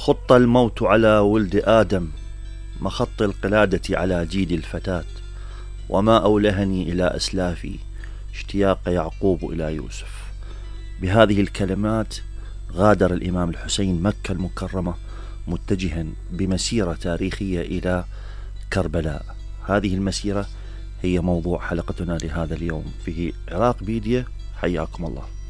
خط الموت على ولد آدم، مخط القلادة على جيد الفتاة، وما أولهني إلى أسلافي اشتياق يعقوب إلى يوسف. بهذه الكلمات غادر الإمام الحسين مكة المكرمة متجها بمسيرة تاريخية إلى كربلاء. هذه المسيرة هي موضوع حلقتنا لهذا اليوم في عراق بيديا. حياكم الله.